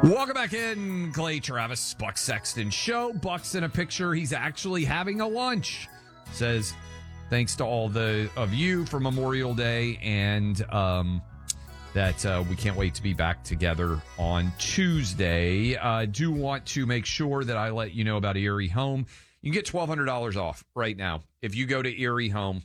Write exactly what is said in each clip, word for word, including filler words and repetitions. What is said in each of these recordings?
Welcome back in, Clay Travis, Buck Sexton Show. Buck's in a picture. He's actually having a lunch. Says, thanks to all the of you for Memorial Day, and um, that uh, we can't wait to be back together on Tuesday. I uh, do want to make sure that I let you know about Erie Home. You can get twelve hundred dollars off right now if you go to Erie Home,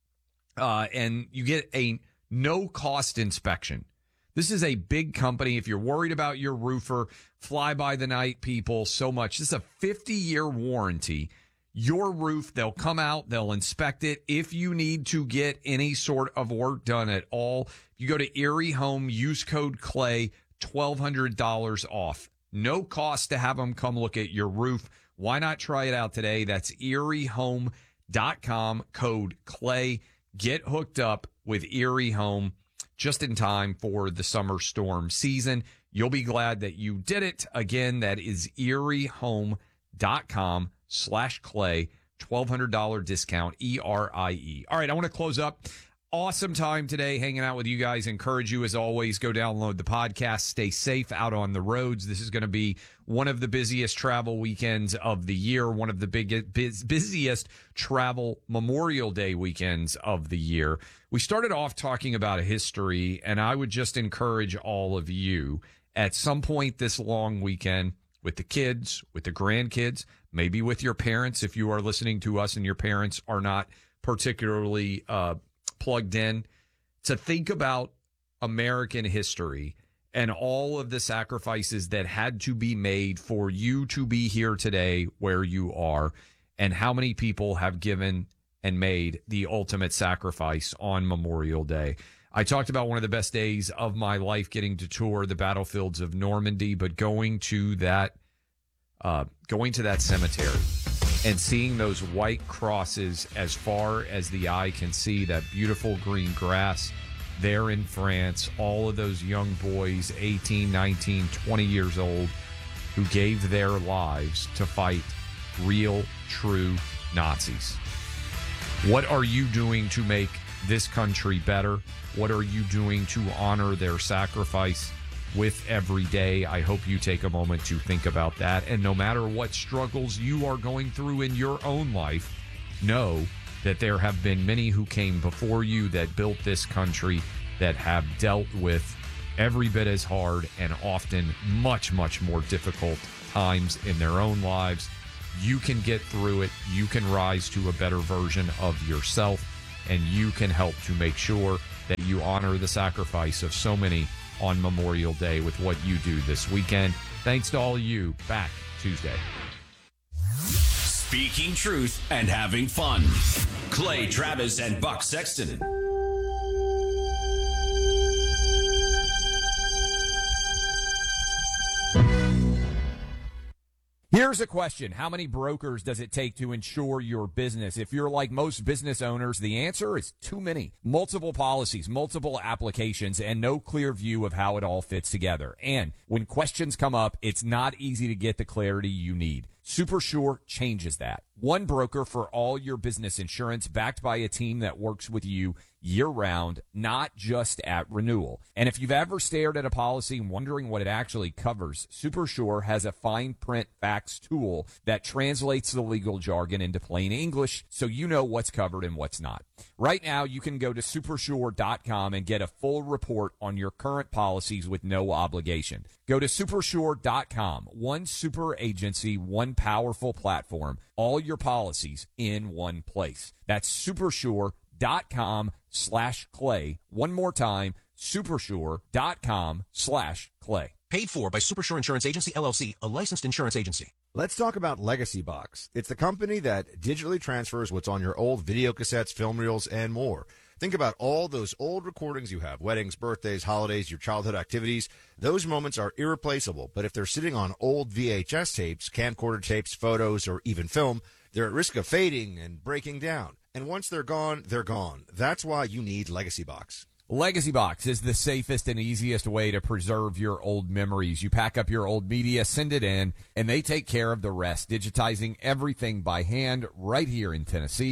uh, and you get a no-cost inspection. This is a big company. If you're worried about your roofer, fly-by-the-night people so much. This is a fifty-year warranty. Your roof, they'll come out, they'll inspect it. If you need to get any sort of work done at all, you go to Erie Home, use code CLAY, twelve hundred dollars off. No cost to have them come look at your roof. Why not try it out today? That's erie home dot com, code CLAY. Get hooked up with Erie Home just in time for the summer storm season. You'll be glad that you did it. Again, that is erie home dot com slash clay, twelve hundred dollars discount, E R I E. All right, I want to close up. Awesome time today hanging out with you guys. Encourage you, as always, go download the podcast. Stay safe out on the roads. This is going to be one of the busiest travel weekends of the year, one of the big, biz, busiest travel Memorial Day weekends of the year. We started off talking about history, and I would just encourage all of you at some point this long weekend with the kids, with the grandkids, maybe with your parents if you are listening to us and your parents are not particularly uh plugged in, to think about American history and all of the sacrifices that had to be made for you to be here today where you are, and how many people have given and made the ultimate sacrifice on Memorial Day. I talked about one of the best days of my life, getting to tour the battlefields of Normandy, but going to that uh, going to that cemetery and seeing those white crosses as far as the eye can see, that beautiful green grass there in France, all of those young boys, eighteen, nineteen, twenty years old, who gave their lives to fight real, true Nazis. What are you doing to make this country better? What are you doing to honor their sacrifice with every day? I hope you take a moment to think about that. And no matter what struggles you are going through in your own life, know that there have been many who came before you that built this country that have dealt with every bit as hard and often much, much more difficult times in their own lives. You can get through it. You can rise to a better version of yourself, and you can help to make sure that you honor the sacrifice of so many on Memorial Day with what you do this weekend. Thanks to all of you. Back Tuesday. Speaking truth and having fun. Clay Travis and Buck Sexton. Here's a question. How many brokers does it take to insure your business? If you're like most business owners, the answer is too many. Multiple policies, multiple applications, and no clear view of how it all fits together. And when questions come up, it's not easy to get the clarity you need. SuperSure changes that. One broker for all your business insurance, backed by a team that works with you year-round, not just at renewal. And if you've ever stared at a policy and wondering what it actually covers, SuperSure has a fine print facts tool that translates the legal jargon into plain English so you know what's covered and what's not. Right now, you can go to super sure dot com and get a full report on your current policies with no obligation. Go to super sure dot com. One super agency, one powerful platform. All your policies in one place. That's supersure dot com slash clay. One more time, supersure dot com slash clay. Paid for by Supersure Insurance Agency, L L C, a licensed insurance agency. Let's talk about Legacy Box. It's the company that digitally transfers what's on your old video cassettes, film reels, and more. Think about all those old recordings you have, weddings, birthdays, holidays, your childhood activities. Those moments are irreplaceable, but if they're sitting on old V H S tapes, camcorder tapes, photos, or even film, they're at risk of fading and breaking down. And once they're gone, they're gone. That's why you need Legacy Box. Legacy Box is the safest and easiest way to preserve your old memories. You pack up your old media, send it in, and they take care of the rest, digitizing everything by hand right here in Tennessee.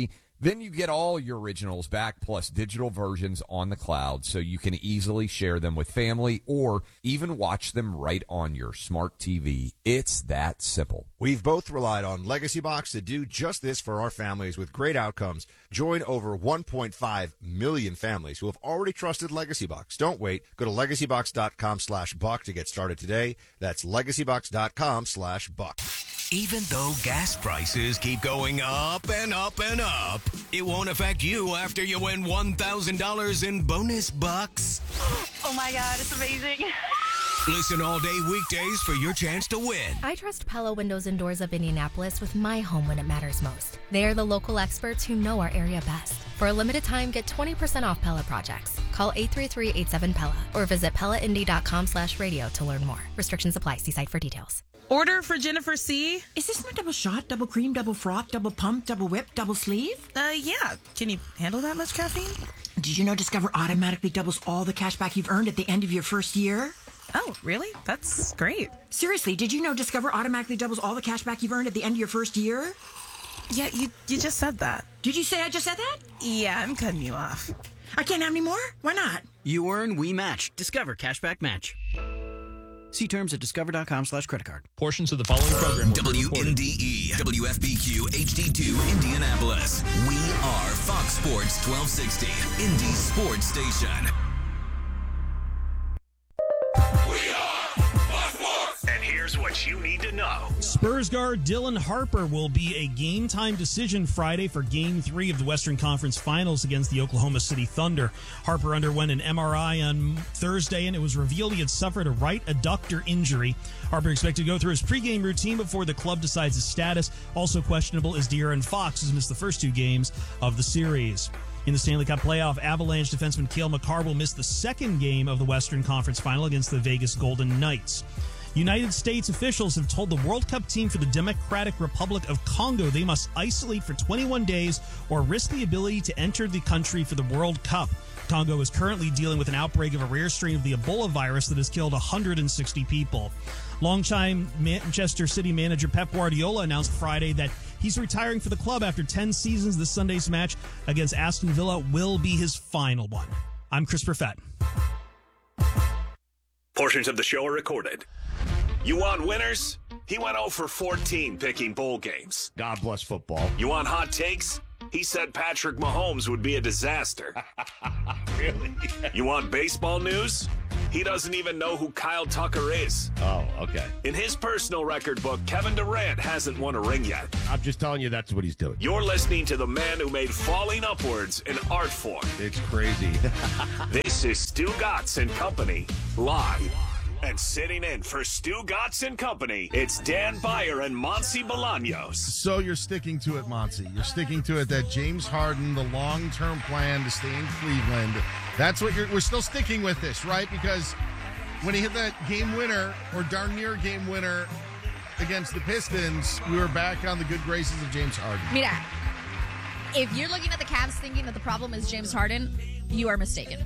Then you get all your originals back plus digital versions on the cloud so you can easily share them with family or even watch them right on your smart T V. It's that simple. We've both relied on Legacy Box to do just this for our families with great outcomes. Join over one point five million families who have already trusted Legacy Box. Don't wait. Go to legacybox.com slash buck to get started today. That's legacybox.com slash buck. Even though gas prices keep going up and up and up, it won't affect you after you win one thousand dollars in bonus bucks. Oh my God, it's amazing. Listen all day weekdays for your chance to win. I trust Pella Windows and Doors of Indianapolis with my home when it matters most. They are the local experts who know our area best. For a limited time, get twenty percent off Pella projects. Call eight three three, eight seven, Pella or visit pellaindy.com slash radio to learn more. Restrictions apply. See site for details. Order for Jennifer C. Is this my double shot, double cream, double froth, double pump, double whip, double sleeve? Uh, yeah. Can you handle that much caffeine? Did you know Discover automatically doubles all the cash back you've earned at the end of your first year? Oh, really? That's great. Seriously, did you know Discover automatically doubles all the cash back you've earned at the end of your first year? Yeah, you you just said that. Did you say I just said that? Yeah, I'm cutting you off. I can't have any more? Why not? You earn, we match. Discover Cashback Match. See terms at discover.com slash credit card. Portions of the following program will W N D E, W F B Q, H D two, Indianapolis. We are Fox Sports twelve sixty, Indy Sports Station. And here's what you need to know. Spurs guard Dylan Harper will be a game-time decision Friday for Game three of the Western Conference Finals against the Oklahoma City Thunder. Harper underwent an M R I on Thursday, and it was revealed he had suffered a right adductor injury. Harper expected to go through his pregame routine before the club decides his status. Also questionable is De'Aaron Fox, who's missed the first two games of the series. In the Stanley Cup playoff, Avalanche defenseman Cale Makar will miss the second game of the Western Conference Final against the Vegas Golden Knights. United States officials have told the World Cup team for the Democratic Republic of Congo they must isolate for twenty-one days or risk the ability to enter the country for the World Cup. Congo is currently dealing with an outbreak of a rare strain of the Ebola virus that has killed one hundred sixty people. Longtime Manchester City manager Pep Guardiola announced Friday that he's retiring for the club after ten seasons. This Sunday's match against Aston Villa will be his final one. I'm Chris Perfett. Portions of the show are recorded. You want winners? He went oh for fourteen picking bowl games. God bless football. You want hot takes? He said Patrick Mahomes would be a disaster. Really? You want baseball news? He doesn't even know who Kyle Tucker is. Oh, okay. In his personal record book, Kevin Durant hasn't won a ring yet. I'm just telling you that's what he's doing. You're listening to the man who made falling upwards an art form. It's crazy. This is Stu Gatz and Company, live. And sitting in for Stu Gatz and Company, it's Dan Beyer and Monty Bolaños. So you're sticking to it, Monty. You're sticking to it that James Harden, the long-term plan to stay in Cleveland, that's what you're, we're still sticking with this, right? Because when he hit that game winner, or darn near game winner, against the Pistons, we were back on the good graces of James Harden. Mira, if you're looking at the Cavs thinking that the problem is James Harden, you are mistaken.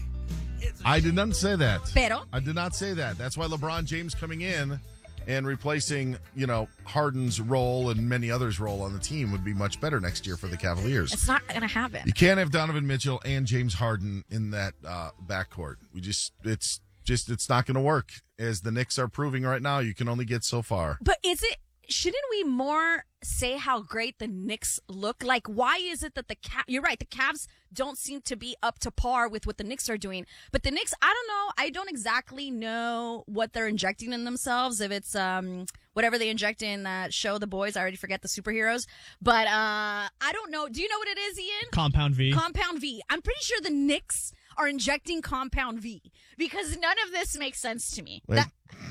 I did not say that. Pero? I did not say that. That's why LeBron James coming in and replacing, you know, Harden's role and many others' role on the team would be much better next year for the Cavaliers. It's not going to happen. You can't have Donovan Mitchell and James Harden in that uh, backcourt. We just, it's just, it's not going to work. As the Knicks are proving right now, you can only get so far. But is it, shouldn't we more say how great the Knicks look? Like, why is it that the Cavs, you're right, the Cavs don't seem to be up to par with what the Knicks are doing. But the Knicks, I don't know, I don't exactly know what they're injecting in themselves. If it's um whatever they inject in that show, The Boys, I already forget the superheroes. But uh I don't know. Do you know what it is, Ian? Compound V. Compound V. I'm pretty sure the Knicks are injecting Compound V because none of this makes sense to me. Wait. That-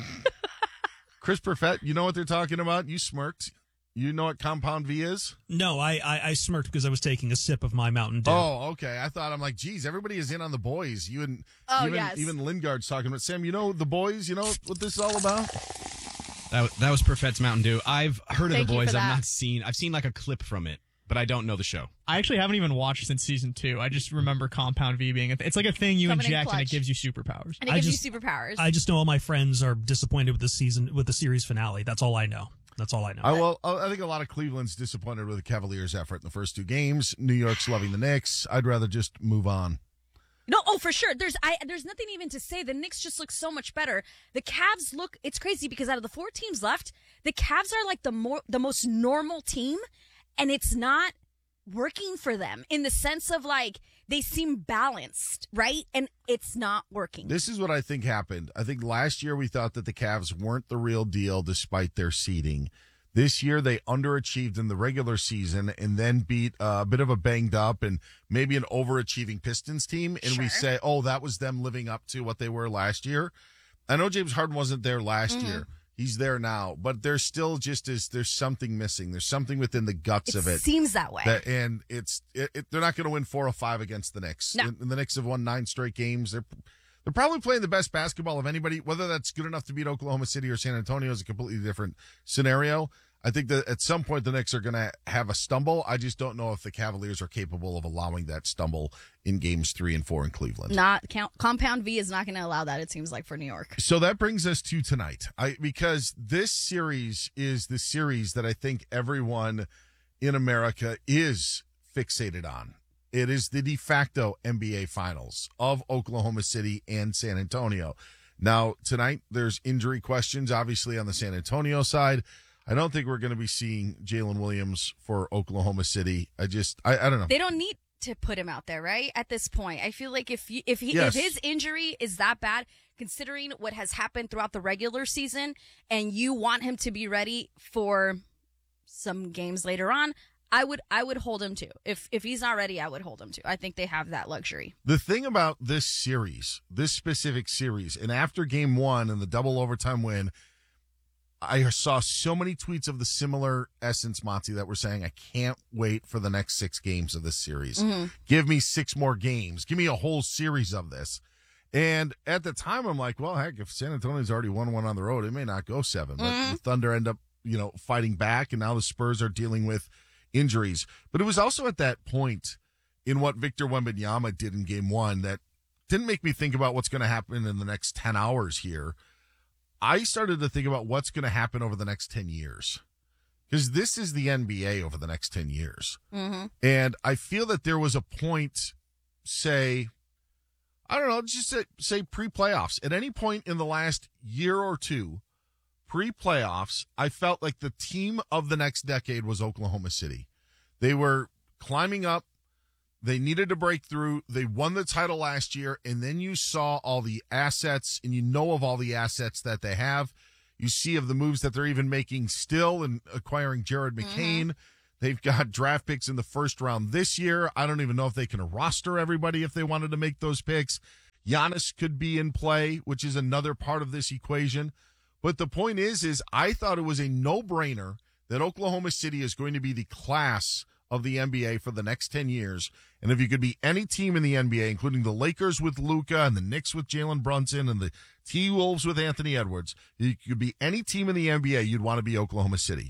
Chris Perfett, you know what they're talking about? You smirked. You know what Compound V is? No, I, I, I smirked because I was taking a sip of my Mountain Dew. Oh, okay. I thought, I'm like, geez, everybody is in on The Boys. You and oh, even, yes. even Lingard's talking about, Sam, you know The Boys? You know what this is all about? That, that was Perfett's Mountain Dew. I've heard of Thank The you Boys. for I've that. not seen, I've seen like a clip from it, but I don't know the show. I actually haven't even watched since season two. I just remember Compound V being a th- it's like a thing you Coming in inject and it clutch. gives you superpowers. And it I gives just- you superpowers. I just know all my friends are disappointed with the season, with the series finale. That's all I know. That's all I know. I well, I think a lot of Cleveland's disappointed with the Cavaliers' effort in the first two games. New York's loving the Knicks. I'd rather just move on. No, oh, for sure. There's I there's nothing even to say. The Knicks just look so much better. The Cavs look, it's crazy because out of the four teams left, the Cavs are like the more the most normal team, and it's not working for them in the sense of like they seem balanced, right? And it's not working. This is what I think happened. I think last year we thought that the Cavs weren't the real deal despite their seeding. This year they underachieved in the regular season and then beat uh, a bit of a banged up and maybe an overachieving Pistons team. And Sure. we say, oh, that was them living up to what they were last year. I know James Harden wasn't there last Mhm. year. He's there now, but there's still just as there's something missing. There's something within the guts It of it. seems that way. That, and it's it, it, they're not going to win four or five against the Knicks. No. And, and the Knicks have won nine straight games. They're they're probably playing the best basketball of anybody. Whether that's good enough to beat Oklahoma City or San Antonio is a completely different scenario. I think that at some point the Knicks are going to have a stumble. I just don't know if the Cavaliers are capable of allowing that stumble in games three and four in Cleveland. Not count, Compound V is not going to allow that. It seems like for New York. So that brings us to tonight. I because this series is the series that I think everyone in America is fixated on. It is the de facto N B A finals of Oklahoma City and San Antonio. Now, tonight there's injury questions, obviously, on the San Antonio side. I don't think we're going to be seeing Jalen Williams for Oklahoma City. I just, I, I don't know. They don't need to put him out there, right? At this point, I feel like if you, if he, Yes. if his injury is that bad, considering what has happened throughout the regular season, and you want him to be ready for some games later on, I would I would hold him to. If if he's not ready, I would hold him to. I think they have that luxury. The thing about this series, this specific series, and after game one and the double overtime win, I saw so many tweets of the similar essence, Monty, that were saying, I can't wait for the next six games of this series. Mhm. Give me six more games. Give me a whole series of this. And at the time, I'm like, well, heck, if San Antonio's already won one on the road, it may not go seven. But Mhm. the Thunder end up, you know, fighting back, and now the Spurs are dealing with injuries. But it was also at that point in what Victor Wembanyama did in game one that didn't make me think about what's going to happen in the next ten hours here. I started to think about what's going to happen over the next ten years. Because this is the N B A over the next ten years. Mm-hmm. And I feel that there was a point, say, I don't know, just say, say pre-playoffs. At any point in the last year or two, pre-playoffs, I felt like the team of the next decade was Oklahoma City. They were climbing up. They needed to break through. They won the title last year, and then you saw all the assets, and you know of all the assets that they have. You see of the moves that they're even making still and acquiring Jared McCain. Mm-hmm. They've got draft picks in the first round this year. I don't even know if they can roster everybody if they wanted to make those picks. Giannis could be in play, which is another part of this equation. But the point is, is I thought it was a no-brainer that Oklahoma City is going to be the class of the N B A for the next ten years. And if you could be any team in the N B A, including the Lakers with Luka and the Knicks with Jalen Brunson and the T-Wolves with Anthony Edwards, you could be any team in the N B A, you'd want to be Oklahoma City.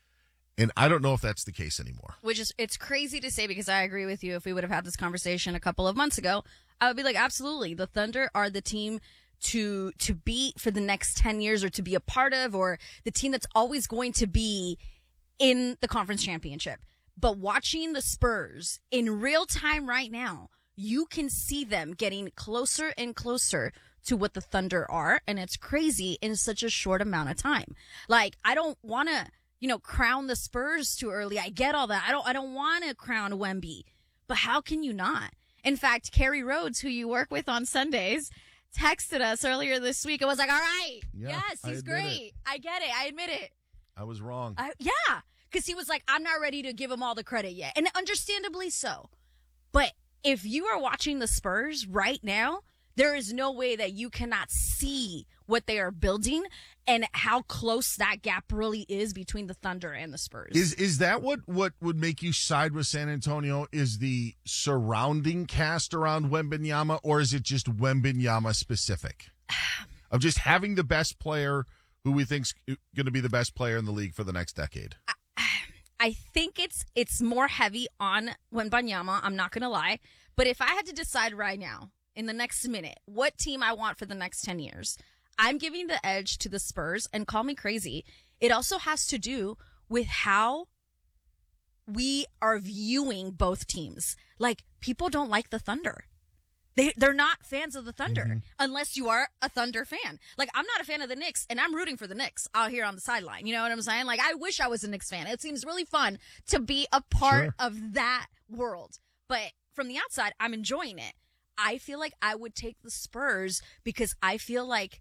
And I don't know if that's the case anymore. Which is, it's crazy to say because I agree with you. If we would have had this conversation a couple of months ago, I would be like, absolutely. The Thunder are the team to, to beat for the next ten years or to be a part of, or the team that's always going to be in the conference championship. But watching the Spurs in real time right now, you can see them getting closer and closer to what the Thunder are. And it's crazy in such a short amount of time. Like, I don't want to, you know, crown the Spurs too early. I get all that. I don't, I don't want to crown Wemby, but how can you not? In fact, Carrie Rhodes, who you work with on Sundays, texted us earlier this week. I was like, all right. Yeah, yes, I he's admit great. it. I get it. I admit it. I was wrong. I, yeah. Because he was like, I'm not ready to give him all the credit yet. And understandably so. But if you are watching the Spurs right now, there is no way that you cannot see what they are building and how close that gap really is between the Thunder and the Spurs. Is is that what, what would make you side with San Antonio? Is the surrounding cast around Wembanyama, or is it just Wembanyama specific? Of just having the best player who we think's going to be the best player in the league for the next decade? I think it's it's more heavy on Wembanyama, I'm not going to lie. But if I had to decide right now, in the next minute, what team I want for the next ten years, I'm giving the edge to the Spurs, and call me crazy. it also has to do with how we are viewing both teams. Like, people don't like the Thunder. They, they're not fans of the Thunder mm-hmm. unless you are a Thunder fan. Like, I'm not a fan of the Knicks, and I'm rooting for the Knicks out here on the sideline. You know what I'm saying? Like, I wish I was a Knicks fan. It seems really fun to be a part Sure. of that world. But from the outside, I'm enjoying it. I feel like I would take the Spurs because I feel like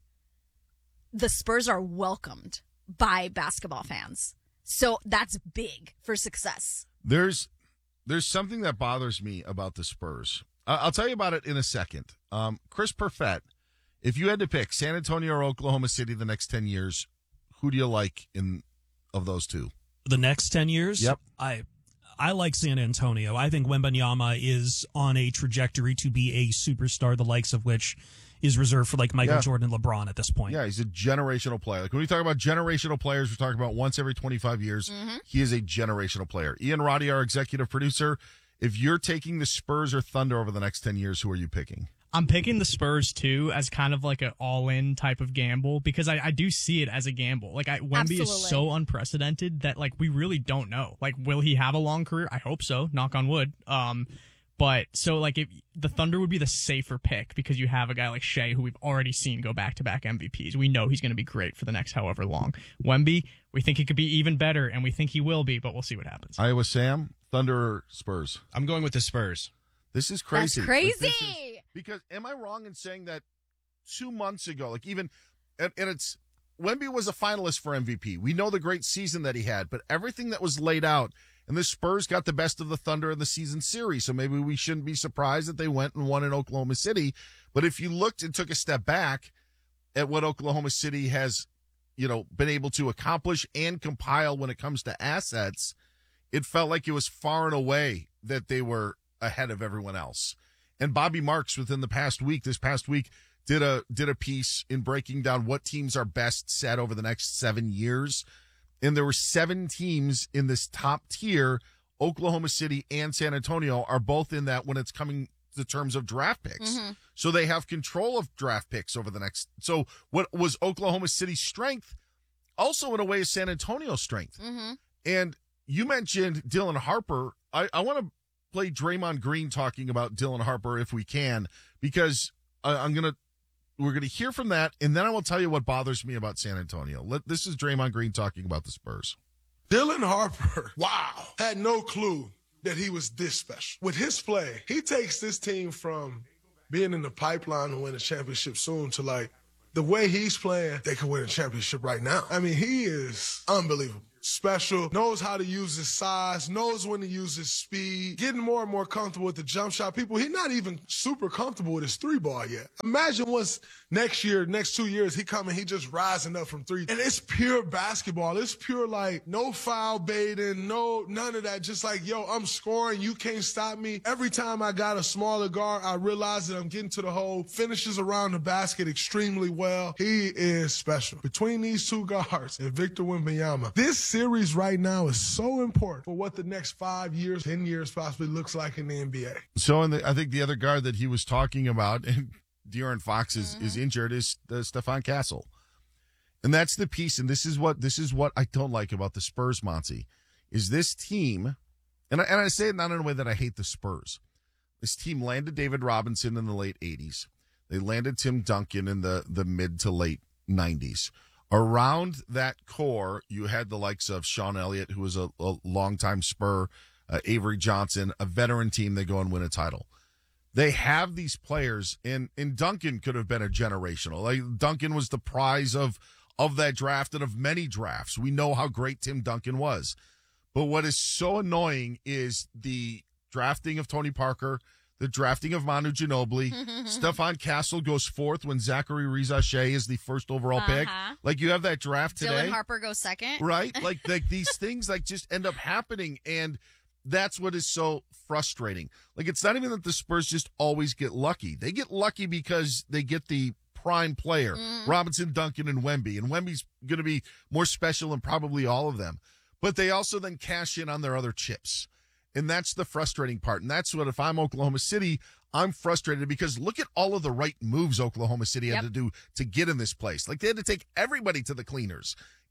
the Spurs are welcomed by basketball fans. So that's big for success. There's there's something that bothers me about the Spurs. Uh, I'll tell you about it in a second. Um, Chris Perfett, if you had to pick San Antonio or Oklahoma City the next ten years, who do you like in of those two? The next ten years? Yep. I I like San Antonio. I think Wembanyama is on a trajectory to be a superstar, the likes of which is reserved for like Michael Yeah. Jordan and LeBron at this point. Yeah, he's a generational player. Like when we talk about generational players, we're talking about once every twenty-five years. Mm-hmm. He is a generational player. Ian Roddy, our executive producer, if you're taking the Spurs or Thunder over the next ten years, who are you picking? I'm picking the Spurs too as kind of like an all-in type of gamble because I, I do see it as a gamble. Like I, Wemby Absolutely. is so unprecedented that like we really don't know. Like, will he have a long career? I hope so. Knock on wood. Um, but so like if the Thunder would be the safer pick because you have a guy like Shea who we've already seen go back-to-back M V Ps. We know he's going to be great for the next however long. Wemby, we think he could be even better, and we think he will be, but we'll see what happens. Iowa Sam, Thunder or Spurs? I'm going with the Spurs. This is crazy. That's crazy. Like, this is- because am I wrong in saying that two months ago, like even, and, and it's, Wemby was a finalist for M V P. We know the great season that he had, but everything that was laid out, and the Spurs got the best of the Thunder in the season series, so maybe we shouldn't be surprised that they went and won in Oklahoma City. But if you looked and took a step back at what Oklahoma City has, you know, been able to accomplish and compile when it comes to assets, it felt like it was far and away that they were ahead of everyone else. And Bobby Marks within the past week, this past week, did a did a piece in breaking down what teams are best set over the next seven years. And there were seven teams in this top tier. Oklahoma City and San Antonio are both in that when it's coming to terms of draft picks. Mm-hmm. So they have control of draft picks over the next. So what was Oklahoma City's strength also in a way is San Antonio's strength. Mm-hmm. And you mentioned Dylan Harper. I, I want to play Draymond Green talking about Dylan Harper if we can, because I, I'm going to, we're going to hear from that. And then I will tell you what bothers me about San Antonio. Let, this is Draymond Green talking about the Spurs. Dylan Harper, wow, had no clue that he was this special. With his play, he takes this team from being in the pipeline to win a championship soon to like the way he's playing, they could win a championship right now. I mean, he is unbelievable. Special, knows how to use his size, knows when to use his speed, getting more and more comfortable with the jump shot. People, he's not even super comfortable with his three ball yet. Imagine once next year, next two years, he coming, he just rising up from three. And it's pure basketball. It's pure like no foul baiting, no, none of that. Just like, yo, I'm scoring, you can't stop me. Every time I got a smaller guard, I realize that I'm getting to the hole, finishes around the basket extremely well. He is special. Between these two guards and Victor Wembanyama, this series right now is so important for what the next five years, ten years possibly looks like in the N B A. So, in the, I think the other guard that he was talking about, and De'Aaron Fox is, mm-hmm. is injured, is uh, Stephon Castle. And that's the piece, and this is what this is what I don't like about the Spurs, Monty, is this team, and I, and I say it not in a way that I hate the Spurs. This team landed David Robinson in the late eighties. They landed Tim Duncan in the, the mid to late nineties. Around that core, you had the likes of Sean Elliott, who was a, a longtime Spur, uh, Avery Johnson, a veteran team. They go and win a title. They have these players, and, and Duncan could have been a generational. Like Duncan was the prize of of that draft and of many drafts. We know how great Tim Duncan was. But what is so annoying is the drafting of Tony Parker, the drafting of Manu Ginobili. Stephon Castle goes fourth when Zachary Riza-Shea is the first overall Uh-huh. pick. Like, you have that draft today. Dylan Harper goes second. Right? Like, like these things like just end up happening, and that's what is so frustrating. Like, it's not even that the Spurs just always get lucky. They get lucky because they get the prime player, Mm. Robinson, Duncan, and Wemby. And Wemby's going to be more special than probably all of them. But they also then cash in on their other chips. And that's the frustrating part. And that's what, if I'm Oklahoma City, I'm frustrated because look at all of the right moves Oklahoma City had Yep. to do to get in this place. Like, they had to take everybody to the cleaners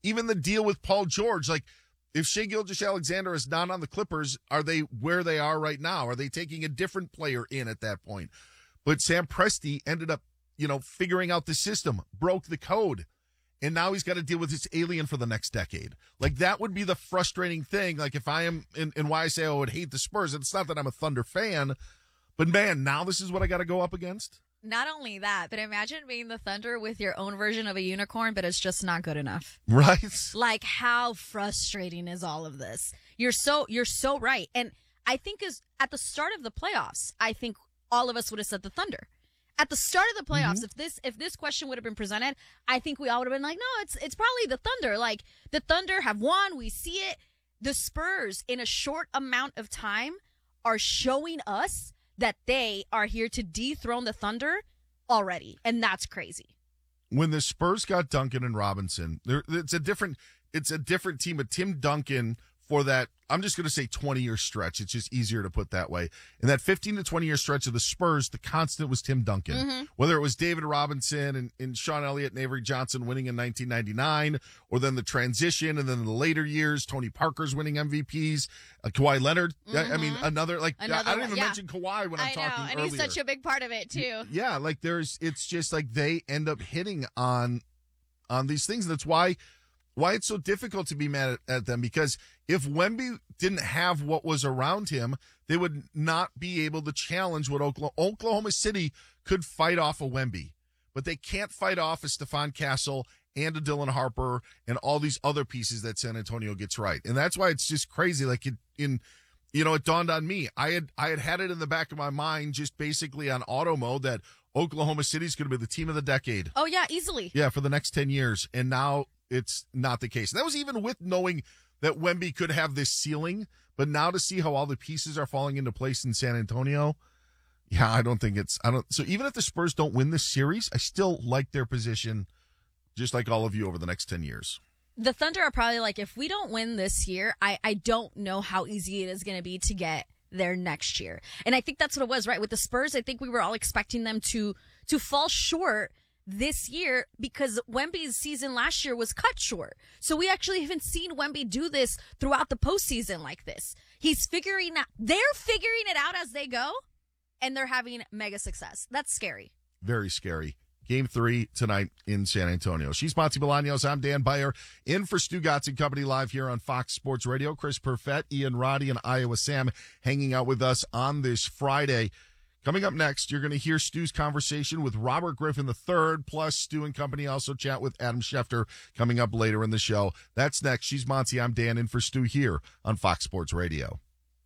even the deal with Paul George, like if Shai Gilgeous-Alexander is not on the Clippers, are they where they are right now? Are they taking a different player in at that point? But Sam Presti ended up, you know, figuring out the system, broke the code, and now he's got to deal with this alien for the next decade. Like, that would be the frustrating thing. Like, if I am, and, and why I say I would hate the Spurs, it's not that I'm a Thunder fan, but man, now this is what I got to go up against? Not only that, but imagine being the Thunder with your own version of a unicorn, but it's just not good enough. Right? Like, how frustrating is all of this? You're so you're so right. And I think is at the start of the playoffs, I think all of us would have said the Thunder. At the start of the playoffs, mm-hmm. if this if this question would have been presented, I think we all would have been like, no, it's it's probably the Thunder. Like, the Thunder have won, we see it. The Spurs, in a short amount of time, are showing us that they are here to dethrone the Thunder already, and that's crazy. When the Spurs got Duncan and Robinson, there, it's a different, it's a different team. But Tim Duncan, for that, I'm just going to say twenty-year stretch. It's just easier to put that way. In that fifteen to twenty-year stretch of the Spurs, the constant was Tim Duncan. Mm-hmm. Whether it was David Robinson and, and Sean Elliott and Avery Johnson winning in nineteen ninety-nine, or then the transition, and then in the later years, Tony Parker's winning M V Ps, uh, Kawhi Leonard. Mm-hmm. I, I mean, another, like, another I don't even yeah. mention Kawhi when I'm I talking know, and earlier. he's such a big part of it, too. Yeah, like, there's, it's just like they end up hitting on, on these things. That's why Why it's so difficult to be mad at, at them, because if Wemby didn't have what was around him, they would not be able to challenge what Oklahoma, Oklahoma City could fight off a Wemby. But they can't fight off a Stephon Castle and a Dylan Harper and all these other pieces that San Antonio gets right. And that's why it's just crazy. Like, it, in, you know, it dawned on me. I had, I had had it in the back of my mind just basically on auto mode that Oklahoma City is going to be the team of the decade. Oh, yeah, easily. Yeah, for the next ten years. And now it's not the case. And that was even with knowing that Wemby could have this ceiling, but now to see how all the pieces are falling into place in San Antonio, yeah, I don't think it's, I don't, so even if the Spurs don't win this series, I still like their position, just like all of you, over the next ten years. The Thunder are probably like, if we don't win this year, I, I don't know how easy it is going to be to get there next year. And I think that's what it was, right? With the Spurs, I think we were all expecting them to, to fall short this year because Wemby's season last year was cut short. So we actually haven't seen Wemby do this throughout the postseason like this. He's figuring out, they're figuring it out as they go, and they're having mega success. That's scary. Very scary. Game three tonight in San Antonio. She's Monty Bolaños. I'm Dan Beyer, in for Stu Gatz and Company live here on Fox Sports Radio. Chris Perfett, Ian Roddy, and Iowa Sam hanging out with us on this Friday. Coming up next, you're going to hear Stu's conversation with Robert Griffin the third, plus Stu and Company also chat with Adam Schefter coming up later in the show. That's next. She's Monty. I'm Dan, in for Stu here on Fox Sports Radio.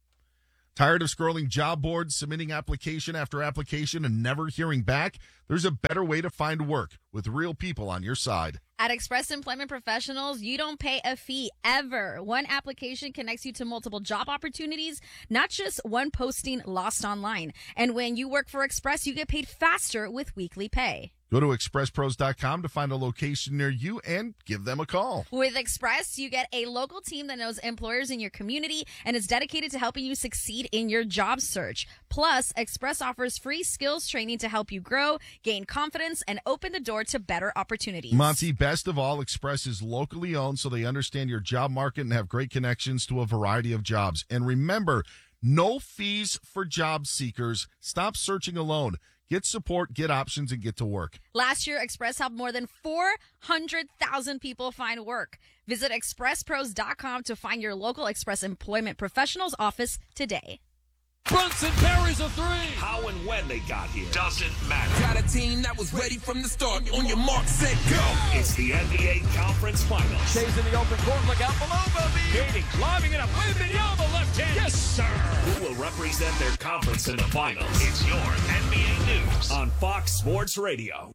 Tired of scrolling job boards, submitting application after application, and never hearing back? There's a better way to find work with real people on your side. At Express Employment Professionals, you don't pay a fee ever. One application connects you to multiple job opportunities, not just one posting lost online. And when you work for Express, you get paid faster with weekly pay. Go to express pros dot com to find a location near you and give them a call. With Express, you get a local team that knows employers in your community and is dedicated to helping you succeed in your job search. Plus, Express offers free skills training to help you grow, gain confidence, and open the door to better opportunities. Monty, best of all, Express is locally owned, so they understand your job market and have great connections to a variety of jobs. And remember, no fees for job seekers. Stop searching alone. Get support, get options, and get to work. Last year, Express helped more than four hundred thousand people find work. Visit express pros dot com to find your local Express Employment Professionals office today. Brunson parries a three. How and when they got here doesn't matter. Got a team that was ready from the start. On your mark, set, go. It's the N B A Conference Finals. Shays in the open court. Look out below, Bobby. Katie climbing it up. Wembanyama left hand. Yes, sir. Who will represent their conference in the finals? It's your N B A News on Fox Sports Radio.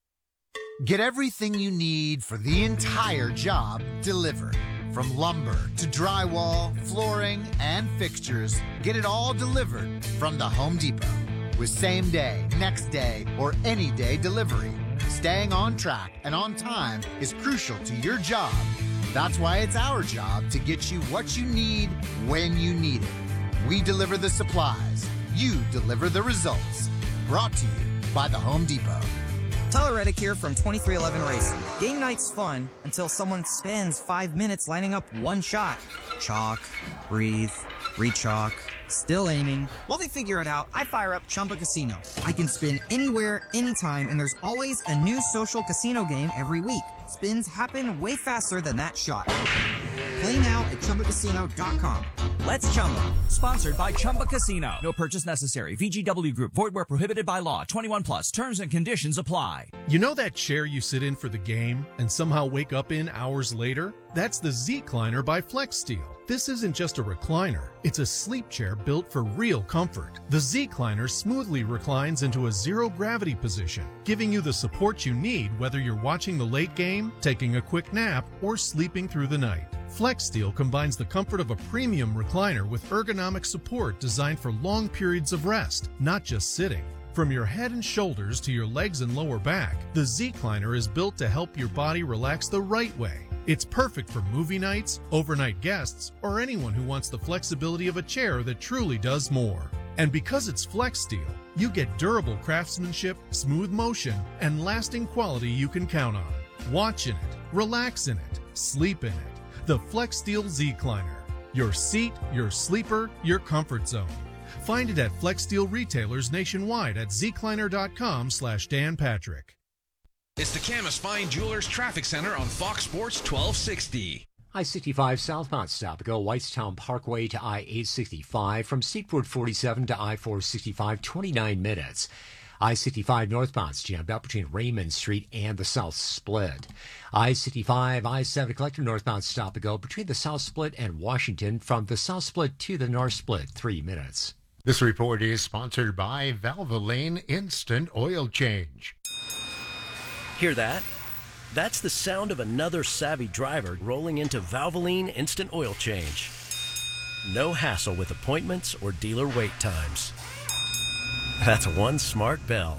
Get everything you need for the entire job delivered. From lumber to drywall, flooring, and fixtures, get it all delivered from the Home Depot. With same day, next day, or any day delivery, staying on track and on time is crucial to your job. That's why it's our job to get you what you need when you need it. We deliver the supplies. You deliver the results. Brought to you by the Home Depot. Tyler Reddick here from twenty-three eleven Racing. Game night's fun until someone spends five minutes lining up one shot. Chalk, breathe, re-chalk, still aiming. While they figure it out, I fire up Chumba Casino. I can spin anywhere, anytime, and there's always a new social casino game every week. Spins happen way faster than that shot. Play now at Chumba Casino dot com. Let's Chumba. Sponsored by Chumba Casino. No purchase necessary. V G W Group. Void where prohibited by law. twenty-one plus. Terms and conditions apply. You know that chair you sit in for the game and somehow wake up in hours later? That's the Z-Cliner by FlexSteel. This isn't just a recliner. It's a sleep chair built for real comfort. The Z-Cliner smoothly reclines into a zero-gravity position, giving you the support you need whether you're watching the late game, taking a quick nap, or sleeping through the night. FlexSteel combines the comfort of a premium recliner with ergonomic support designed for long periods of rest, not just sitting. From your head and shoulders to your legs and lower back, the Z-Cliner is built to help your body relax the right way. It's perfect for movie nights, overnight guests, or anyone who wants the flexibility of a chair that truly does more. And because it's FlexSteel, you get durable craftsmanship, smooth motion, and lasting quality you can count on. Watch in it, relax in it, sleep in it. The FlexSteel Z-Cliner. Your seat, your sleeper, your comfort zone. Find it at FlexSteel retailers nationwide at zcliner.com slash Dan Patrick. It's the Camas Fine Jewelers Traffic Center on Fox Sports twelve sixty. I sixty-five southbound stop. Go Whitestown Parkway to I eight sixty-five. From Seaport forty-seven to I four sixty-five, twenty-nine minutes. I sixty-five northbound jammed up between Raymond Street and the South Split. I sixty-five, I seventy collector northbound stop and go between the South Split and Washington. From the South Split to the North Split, three minutes. This report is sponsored by Valvoline Instant Oil Change. Hear that? That's the sound of another savvy driver rolling into Valvoline Instant Oil Change. No hassle with appointments or dealer wait times. That's one smart bell.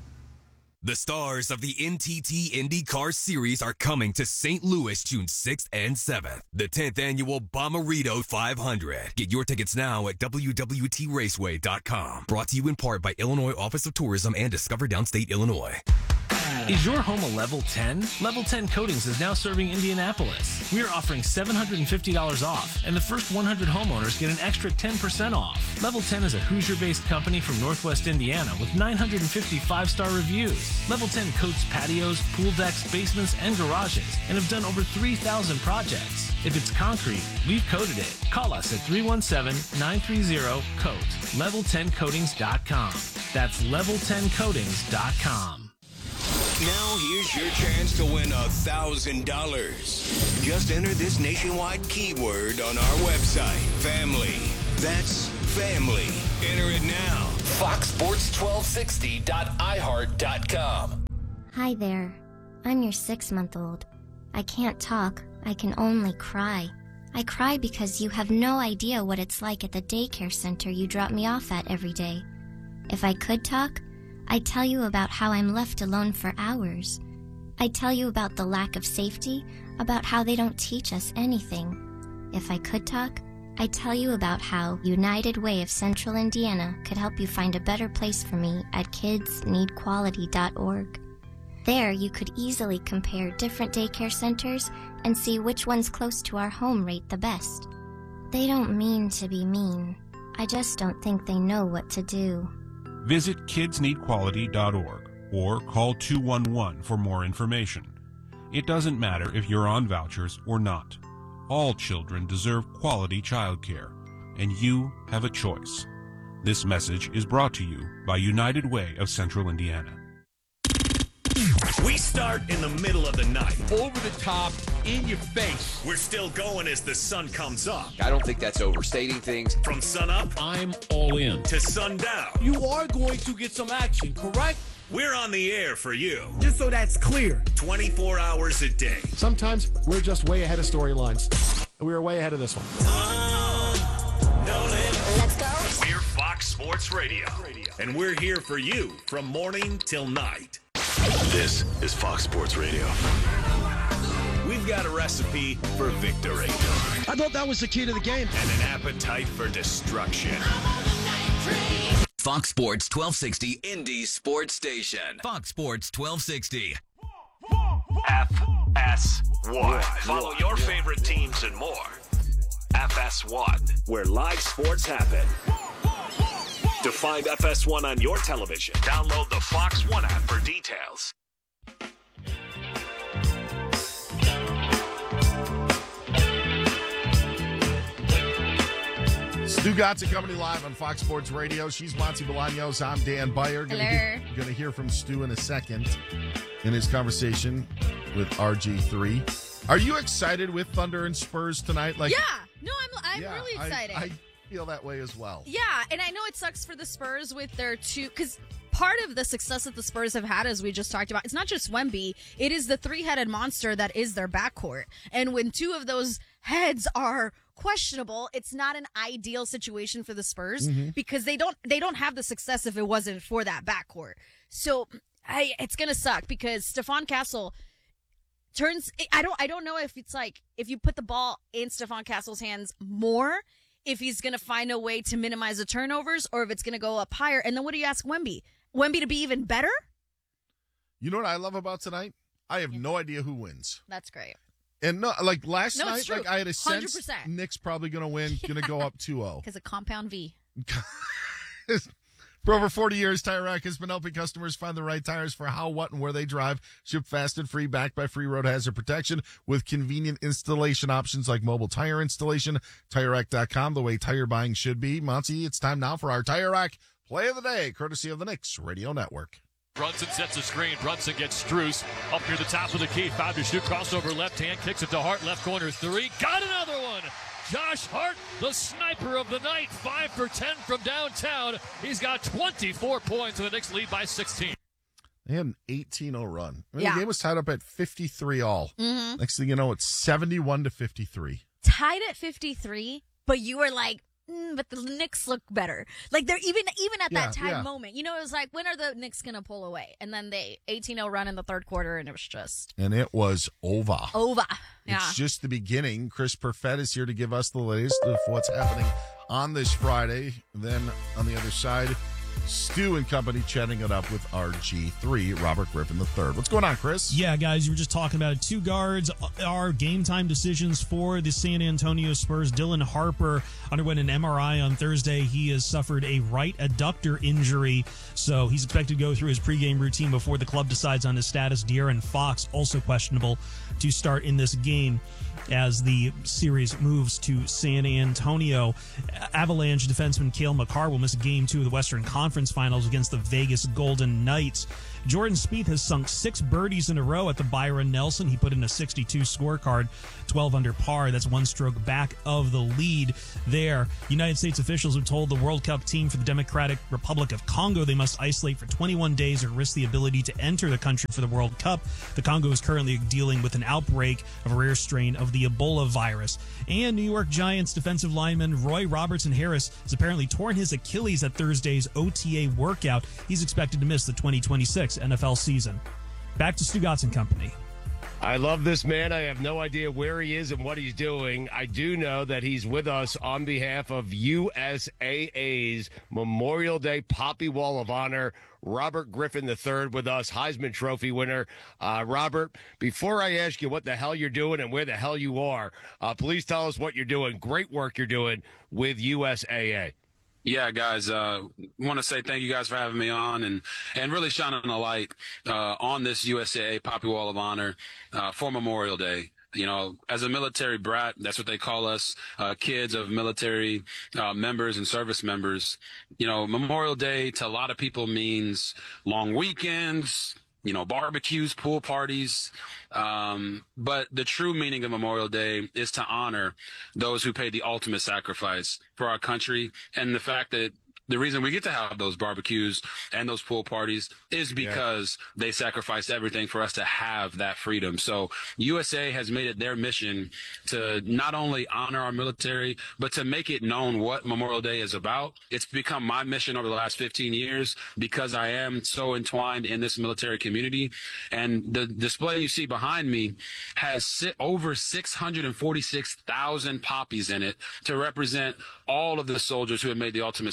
The stars of the N T T IndyCar Series are coming to Saint Louis June sixth and seventh. The tenth annual Bommarito five hundred. Get your tickets now at W W T raceway dot com. Brought to you in part by Illinois Office of Tourism and Discover Downstate Illinois. Is your home a Level ten? Level ten Coatings is now serving Indianapolis. We are offering seven hundred fifty dollars off, and the first one hundred homeowners get an extra ten percent off. Level ten is a Hoosier-based company from Northwest Indiana with nine hundred fifty five-star reviews. Level ten coats patios, pool decks, basements, and garages, and have done over three thousand projects. If it's concrete, we've coated it. Call us at three one seven, nine three zero, COAT. level ten coatings dot com. That's level ten coatings dot com. Now here's your chance to win a thousand dollars. Just enter this nationwide keyword on our website, family. That's family. Enter it now. fox sports twelve sixty dot i heart dot com. Hi there. I'm your six-month-old. I can't talk. I can only cry. I cry because you have no idea what it's like at the daycare center you drop me off at every day. If I could talk, I'd tell you about how I'm left alone for hours. I'd tell you about the lack of safety, about how they don't teach us anything. If I could talk, I'd tell you about how United Way of Central Indiana could help you find a better place for me at kids need quality dot org. There, you could easily compare different daycare centers and see which ones close to our home rate the best. They don't mean to be mean. I just don't think they know what to do. Visit kids need quality dot org or call two one one for more information. It doesn't matter if you're on vouchers or not. All children deserve quality childcare, and you have a choice. This message is brought to you by United Way of Central Indiana. We start in the middle of the night. Over the top, in your face. We're still going as the sun comes up. I don't think that's overstating things. From sun up, I'm all in. To sundown. You are going to get some action, correct? We're on the air for you. Just so that's clear. twenty-four hours a day. Sometimes we're just way ahead of storylines. We were way ahead of this one. Oh, no limit. Let's go. We're Fox Sports Radio. And we're here for you from morning till night. This is Fox Sports Radio. We've got a recipe for victory. I thought that was the key to the game. And an appetite for destruction. Fox Sports twelve sixty Indy Sports Station. Fox Sports twelve sixty. F S one. Follow your favorite teams and more. F S one, where live sports happen. To find F S one on your television, download the Fox One app for details. Stu Gatz and Company live on Fox Sports Radio. She's Monty Bolaños. I'm Dan Beyer. Gonna Hello. Going to hear from Stu in a second in his conversation with R G three. Are you excited with Thunder and Spurs tonight? Like, yeah. No, I'm, I'm yeah, really excited. I, I feel that way as well. Yeah, and I know it sucks for the Spurs with their two, because part of the success that the Spurs have had, as we just talked about, it's not just Wemby, it is the three-headed monster that is their backcourt. And when two of those heads are questionable, it's not an ideal situation for the Spurs Mhm. because they don't they don't have the success if it wasn't for that backcourt. So I, it's gonna suck because Stephon Castle turns. I don't I don't know if it's like if you put the ball in Stephon Castle's hands more, if he's gonna find a way to minimize the turnovers, or if it's gonna go up higher. And then what do you ask Wemby? Wemby to be even better? You know what I love about tonight? I have no idea who wins. That's great. And no, like last No, night, it's true. like I had a sense one hundred percent. Nick's probably going to win, going to go up two oh. Because of compound V. For over forty years, Tire Rack has been helping customers find the right tires for how, what, and where they drive. Ship fast and free, backed by free road hazard protection with convenient installation options like mobile tire installation. Tire Rack dot com, the way tire buying should be. Monty, it's time now for our Tire Rack Play of the Day, courtesy of the Knicks Radio Network. Brunson sets a screen. Brunson gets Strus up near the top of the key. Five to shoot. Crossover left hand. Kicks it to Hart. Left corner three. Got another one. Josh Hart, the sniper of the night. Five for ten from downtown. He's got twenty-four points. And the Knicks lead by sixteen. They had an eighteen oh run. I mean, Yeah. The game was tied up at fifty-three all. Mhm. Next thing you know, it's seventy-one to fifty-three. Tied at fifty-three, but you were like, mm, but the Knicks look better. Like they're even even at Yeah, that time yeah. moment, you know, it was like, when are the Knicks gonna pull away? And then they eighteen oh run in the third quarter, and it was just And it was over. over. Yeah. It's just the beginning. Chris Perfett is here to give us the latest of what's happening on this Friday. Then on the other side, Stu and company chatting it up with R G three, Robert Griffin the third. What's going on, Chris? Yeah, guys, you were just talking about it. Two guards are game time decisions for the San Antonio Spurs. Dylan Harper underwent an M R I on Thursday. He has suffered a right adductor injury, so he's expected to go through his pregame routine before the club decides on his status. De'Aaron Fox, also questionable to start in this game as the series moves to San Antonio. Avalanche defenseman Cale Makar will miss game two of the Western Conference Finals against the Vegas Golden Knights. Jordan Spieth has sunk six birdies in a row at the Byron Nelson. He put in a sixty-two scorecard, twelve under par. That's one stroke back of the lead there. United States officials have told the World Cup team for the Democratic Republic of Congo they must isolate for twenty-one days or risk the ability to enter the country for the World Cup. The Congo is currently dealing with an outbreak of a rare strain of the Ebola virus. And New York Giants defensive lineman Roy Robertson Harris has apparently torn his Achilles at Thursday's O T A workout. He's expected to miss the twenty twenty-six N F L season. Back to Stu Gatz and Company. I love this man. I have no idea where he is and what he's doing. I do know that he's with us on behalf of U S A A's Memorial Day Poppy Wall of Honor. Robert Griffin the third with us, Heisman Trophy winner. Uh, Robert, before I ask you what the hell you're doing and where the hell you are, uh, please tell us what you're doing. Great work you're doing with U S A A. Yeah, guys, uh, want to say thank you guys for having me on and, and really shining a light uh, on this U S A A Poppy Wall of Honor uh, for Memorial Day. You know, as a military brat, that's what they call us, uh, kids of military uh, members and service members. You know, Memorial Day to a lot of people means long weekends, you know, barbecues, pool parties. Um, but the true meaning of Memorial Day is to honor those who paid the ultimate sacrifice for our country. And the fact that the reason we get to have those barbecues and those pool parties is because yeah. they sacrificed everything for us to have that freedom. So U S A has made it their mission to not only honor our military, but to make it known what Memorial Day is about. It's become my mission over the last fifteen years because I am so entwined in this military community. And the display you see behind me has sit over six hundred forty-six thousand poppies in it to represent all of the soldiers who have made the ultimate sacrifice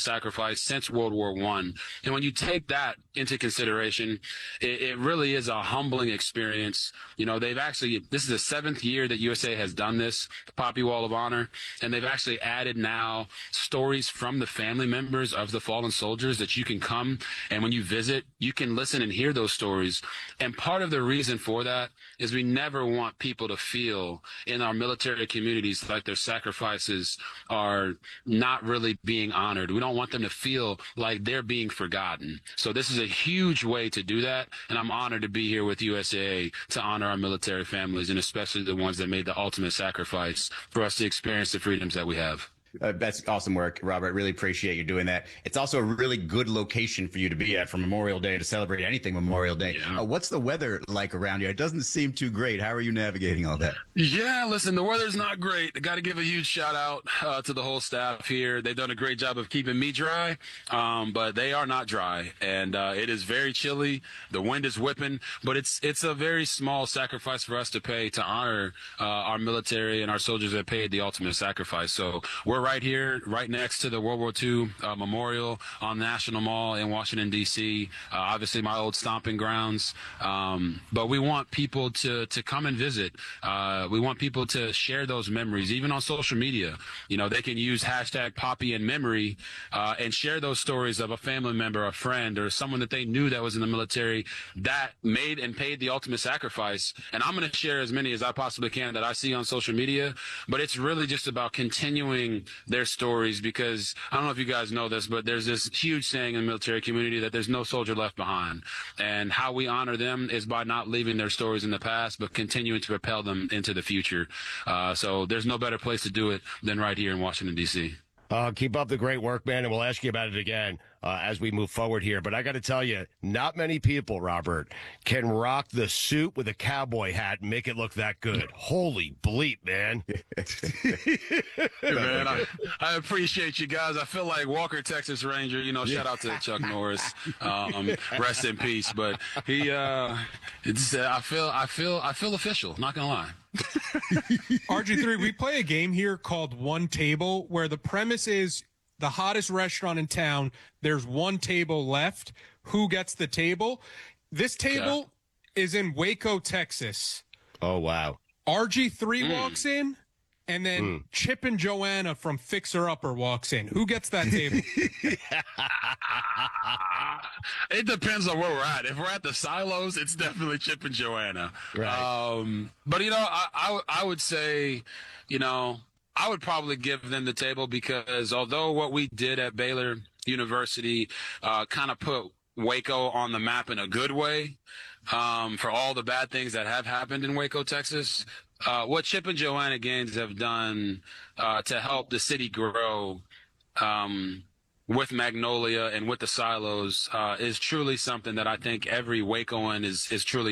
sacrifice since World War One. And when you take that into consideration, it, it really is a humbling experience. You know, they've actually, this is the seventh year that U S A has done this, the Poppy Wall of Honor, and they've actually added now stories from the family members of the fallen soldiers that you can come, and when you visit, you can listen and hear those stories. And part of the reason for that is we never want people to feel in our military communities like their sacrifices are not really being honored. We don't want them to feel like they're being forgotten. So this is a huge way to do that, and I'm honored to be here with U S A A to honor our military families, and especially the ones that made the ultimate sacrifice for us to experience the freedoms that we have. Uh, that's awesome work, Robert. Really appreciate you doing that. It's also a really good location for you to be at for Memorial Day, to celebrate anything Memorial Day. Yeah. Uh, what's the weather like around you? It doesn't seem too great. How are you navigating all that? Yeah, listen, the weather's not great. I got to give a huge shout out uh, to the whole staff here. They've done a great job of keeping me dry, um, but they are not dry. And uh, it is very chilly. The wind is whipping, but it's it's a very small sacrifice for us to pay to honor uh, our military and our soldiers that paid the ultimate sacrifice. So we're right here, right next to the World War Two uh, Memorial on National Mall in Washington, D C Uh, obviously, my old stomping grounds. Um, but we want people to to come and visit. Uh, we want people to share those memories, even on social media. You know, they can use hashtag Poppy in memory uh, and share those stories of a family member, a friend, or someone that they knew that was in the military that made and paid the ultimate sacrifice. And I'm going to share as many as I possibly can that I see on social media. But it's really just about continuing their stories, because I don't know if you guys know this, but there's this huge saying in the military community that there's no soldier left behind. And how we honor them is by not leaving their stories in the past, but continuing to propel them into the future. Uh, so there's no better place to do it than right here in Washington, D C Uh, keep up the great work, man, and we'll ask you about it again uh, as we move forward here. But I got to tell you, not many people, Robert, can rock the suit with a cowboy hat and make it look that good. Holy bleep, man. Hey, man, I, I appreciate you guys. I feel like Walker, Texas Ranger. You know, shout out to Chuck Norris. Um, rest in peace. But he, uh, it's, uh, I feel, I feel, I feel official. Not gonna lie. R G three, we play a game here called One Table, where the premise is the hottest restaurant in town, there's one table left. Who gets the table? This table yeah. is in Waco, Texas. Oh, wow. R G three mm. walks in, and then mm. Chip and Joanna from Fixer Upper walks in. Who gets that table? It depends on where we're at. If we're at the silos, it's definitely Chip and Joanna. Right. Um, but, you know, I, I, I would say, you know, I would probably give them the table, because although what we did at Baylor University uh, kind of put Waco on the map in a good way um, for all the bad things that have happened in Waco, Texas, uh, what Chip and Joanna Gaines have done uh, to help the city grow um, with Magnolia and with the silos uh, is truly something that I think every Wacoan is, is truly